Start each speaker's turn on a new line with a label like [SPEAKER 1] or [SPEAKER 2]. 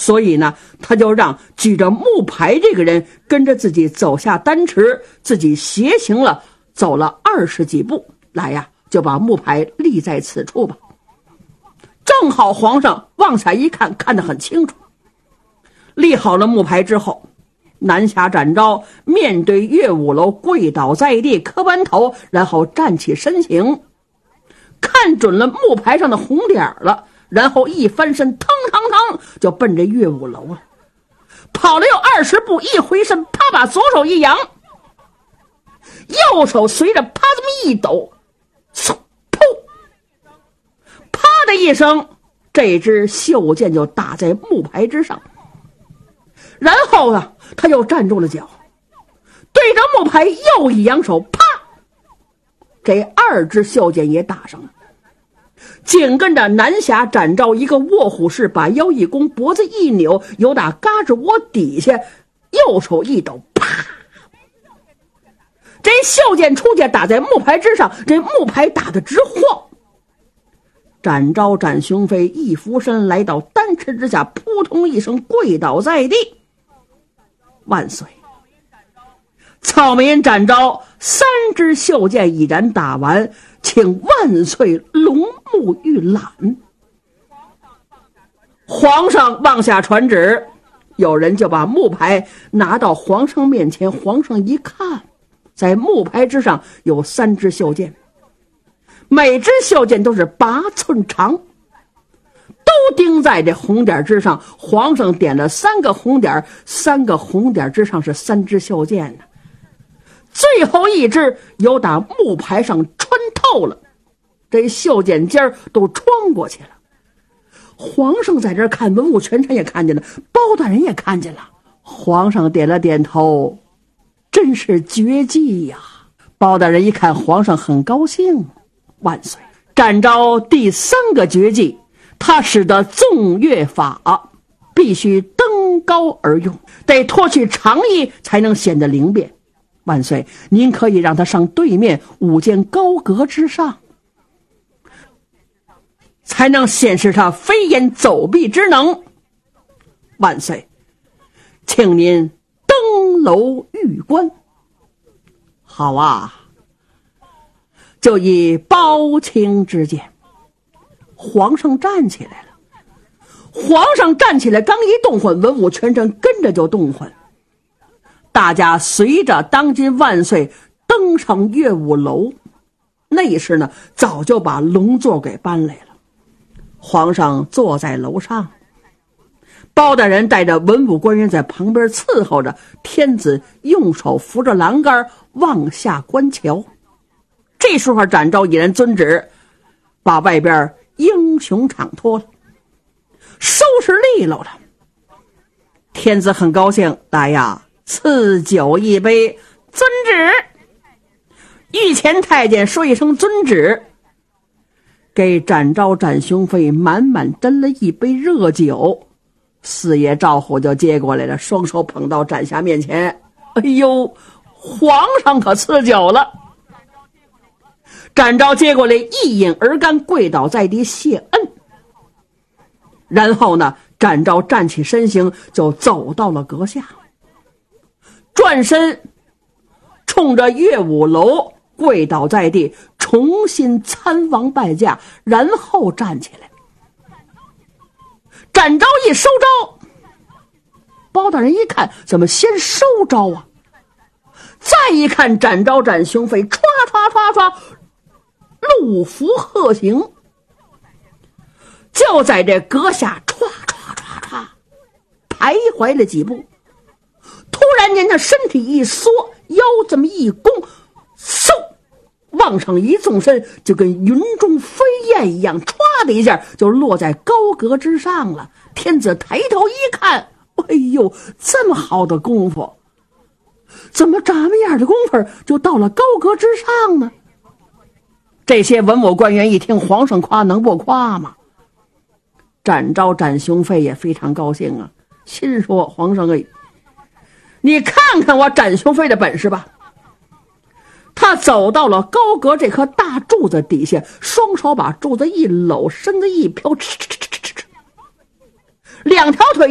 [SPEAKER 1] 所以呢，他就让举着木牌这个人跟着自己走下丹池，自己斜行了走了20几步，来呀，就把木牌立在此处吧。正好皇上往下一看，看得很清楚。立好了木牌之后，南侠展昭面对乐舞楼跪倒在地，磕完头，然后站起身形，看准了木牌上的红点了，然后一翻身，腾腾腾就奔着乐舞楼了。跑了有20步，一回身，他把左手一扬，右手随着啪这么一抖，嗖噗，啪的一声，这支袖剑就打在木牌之上。然后呢，他又站住了脚，对着木牌又一扬手，啪，这2支袖剑也打上了。紧跟着南侠展昭一个卧虎式，把腰一弓，脖子一扭，由打嘎吱窝底下，右手一抖，啪，这袖剑出去打在木牌之上，这木牌打得直晃。展昭展雄飞一俯身来到丹池之下，扑通一声跪倒在地，万岁！草民展昭3支袖剑已然打完，请万岁龙目玉览。皇上往下传旨，有人就把木牌拿到皇上面前，皇上一看，在木牌之上有3支袖剑，每支袖剑都是8寸长，都钉在这红点之上。皇上点了3个红点，3个红点之上是3支袖剑呢。最后一支有打木牌上穿透了，这袖剑尖都穿过去了。皇上在这看，文武全场也看见了，包大人也看见了。皇上点了点头，真是绝技呀！包大人一看皇上很高兴，万岁！展昭第3个绝技，他使得纵跃法必须登高而用，得脱去长衣才能显得灵便。万岁，您可以让他上对面5间高阁之上，才能显示他飞檐走壁之能。万岁，请您登楼玉观。好啊，就以包卿之见。皇上站起来了，皇上站起来刚一动唤，文武全程跟着就动唤，大家随着当今万岁登上乐舞楼。那时呢，早就把龙座给搬来了。皇上坐在楼上，包大人带着文武官员在旁边伺候着，天子用手扶着栏杆往下观瞧。这时候展昭已然遵旨，把外边英雄场脱了，收拾利落了。天子很高兴，来呀，赐酒一杯，遵旨。御前太监说一声遵旨，给展昭展雄飞满满斟了一杯热酒。四爷赵虎就接过来了，双手捧到展霞面前。哎呦，皇上可赐酒了。展昭接过来一饮而干，跪倒在地谢恩。然后呢，展昭站起身形，就走到了阁下，转身冲着乐舞楼跪倒在地，重新参王拜驾，然后站起来。展昭一收招，包大人一看，怎么先收招啊？再一看展昭展雄飞，唰唰唰唰，路服鹤行，就在这阁下唰唰唰唰徘徊了几步，突然间他身体一缩，腰这么一弓，嗖，往上一纵身，就跟云中飞燕一样，歘的一下就落在高阁之上了。天子抬头一看，哎呦，这么好的功夫，怎么眨巴眼的功夫就到了高阁之上呢？这些文武官员一听皇上夸，能不夸吗？展昭展雄飞也非常高兴啊，心说皇上哎，你看看我展雄飞的本事吧。他走到了高阁这颗大柱子底下，双手把柱子一搂，身子一飘，2条腿